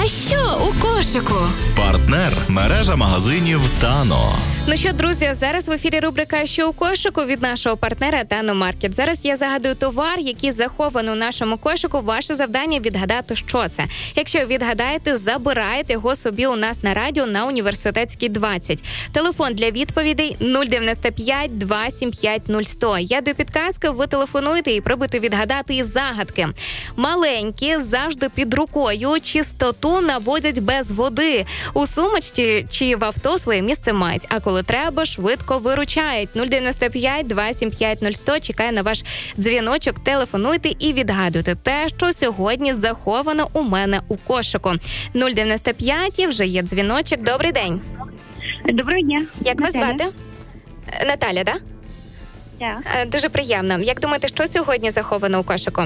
що у кошику? Партнер – мережа магазинів «Тано». Ну що, друзі, зараз в ефірі рубрика «Що у кошику» від нашого партнера «Тано Маркет». Зараз я загадую товар, який захований у нашому кошику. Ваше завдання – відгадати, що це. Якщо відгадаєте, забираєте його собі у нас на радіо на Університетській, 20. Телефон для відповідей 095 275 0100. Я даю підказки, ви телефонуєте і пробуйте відгадати із загадки. Маленькі, завжди під рукою, чистоту наводять без води. У сумочці чи в авто своє місце мають, а коли треба, швидко виручають. 095 275 0100. Чекаю на ваш дзвіночок. Телефонуйте і відгадуйте те, що сьогодні заховано у мене у кошику. 095, вже є дзвіночок. Добрий день. Доброго дня. Як вас звати? Наталя, так? Так. Дуже приємно. Як думаєте, що сьогодні заховано у кошику?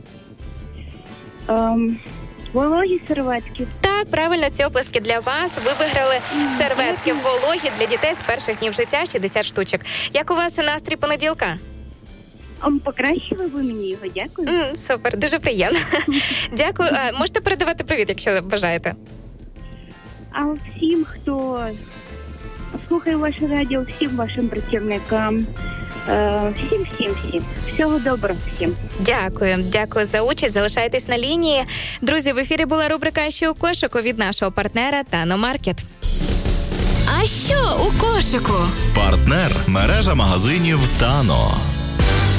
Вологі серветки. Так, правильно, ці оплески для вас. Ви виграли серветки вологі для дітей з перших днів життя, 60 штучок. Як у вас настрій понеділка? Покращили ви мені його, дякую. Супер, дуже приємно. Дякую. Можете передавати привіт, якщо бажаєте. А всім, хто слухає ваше радіо, всім вашим працівникам, всім. Всього доброго всім. Дякую за участь. Залишайтесь на лінії. Друзі, в ефірі була рубрика «Що у кошику» від нашого партнера «Тано Маркет». А що у кошику? Партнер – мережа магазинів «Тано».